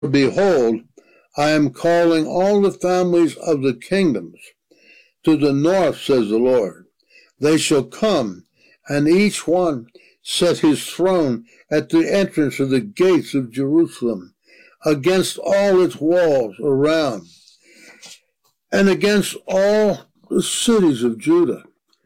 Behold, I am calling all the families of the kingdoms to the north, says the Lord. They shall come, and each one set his throne at the entrance of the gates of Jerusalem, against all its walls around, and against all the cities of Judah.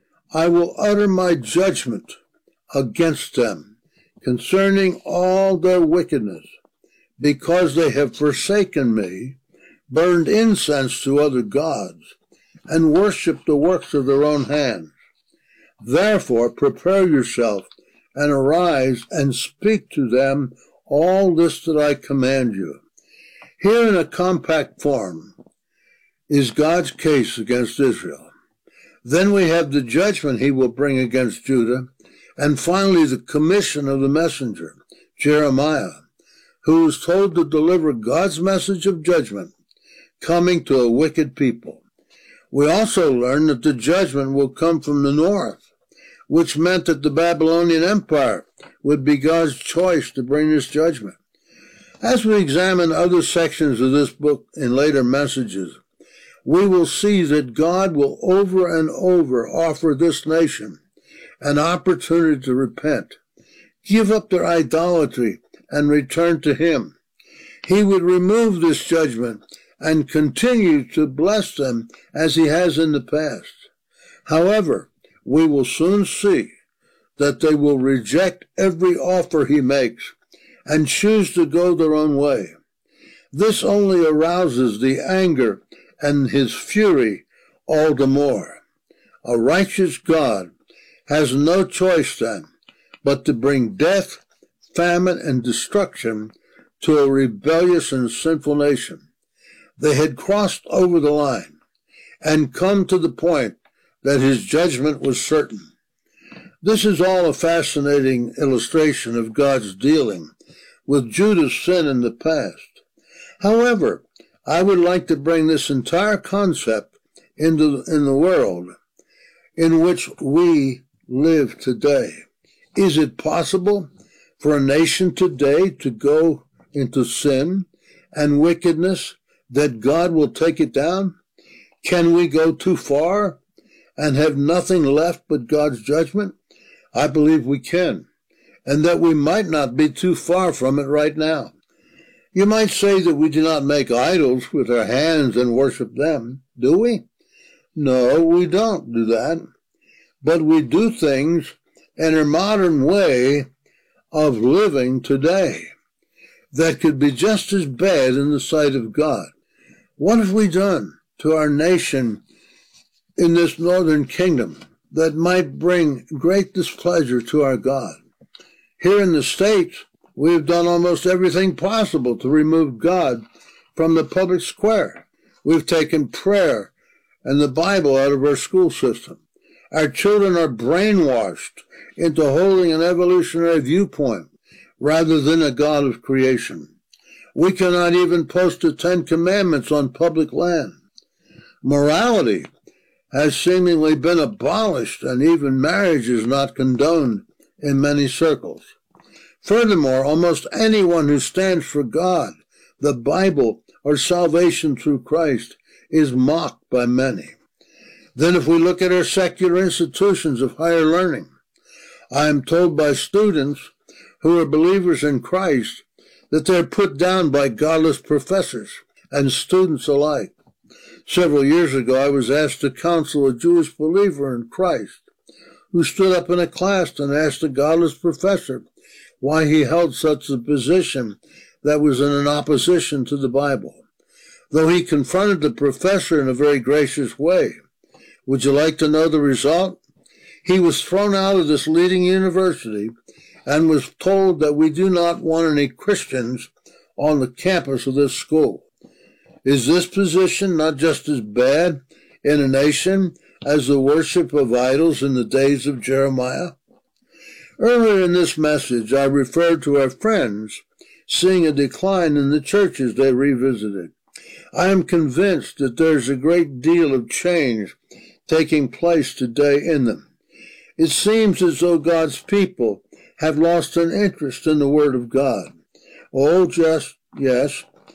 I will utter my judgment against them concerning all their wickedness, because they have forsaken me, burned incense to other gods, and worshipped the works of their own hands. Therefore prepare yourself, and arise, and speak to them all this that I command you. Here in a compact form is God's case against Israel. Then we have the judgment he will bring against Judah, and finally the commission of the messenger, Jeremiah, who was told to deliver God's message of judgment coming to a wicked people. We also learn that the judgment will come from the north, which meant that the Babylonian Empire would be God's choice to bring this judgment. As we examine other sections of this book in later messages, we will see that God will over and over offer this nation an opportunity to repent, give up their idolatry, and return to him. He would remove this judgment and continue to bless them as he has in the past. However, we will soon see that they will reject every offer he makes and choose to go their own way. This only arouses the anger and his fury all the more. A righteous God has no choice then but to bring death, famine, and destruction to a rebellious and sinful nation. They had crossed over the line and come to the point that his judgment was certain. This is all a fascinating illustration of God's dealing with Judah's sin in the past. However, I would like to bring this entire concept in the world in which we live today. Is it possible for a nation today to go into sin and wickedness that God will take it down? Can we go too far and have nothing left but God's judgment? I believe we can, and that we might not be too far from it right now. You might say that we do not make idols with our hands and worship them, do we? No, we don't do that. But we do things in a modern way of living today that could be just as bad in the sight of God. What have we done to our nation in this northern kingdom that might bring great displeasure to our God? Here in the States, we have done almost everything possible to remove God from the public square. We've taken prayer and the Bible out of our school system. Our children are brainwashed into holding an evolutionary viewpoint rather than a God of creation. We cannot even post the Ten Commandments on public land. Morality has seemingly been abolished, and even marriage is not condoned in many circles. Furthermore, almost anyone who stands for God, the Bible, or salvation through Christ is mocked by many. Then if we look at our secular institutions of higher learning, I am told by students who are believers in Christ that they're put down by godless professors and students alike. Several years ago, I was asked to counsel a Jewish believer in Christ who stood up in a class and asked a godless professor why he held such a position that was in an opposition to the Bible. Though he confronted the professor in a very gracious way, would you like to know the result? He was thrown out of this leading university and was told that we do not want any Christians on the campus of this school. Is this position not just as bad in a nation as the worship of idols in the days of Jeremiah? Earlier in this message, I referred to our friends seeing a decline in the churches they revisited. I am convinced that there's a great deal of change taking place today in them. It seems as though God's people have lost an interest in the Word of God. Oh, yes,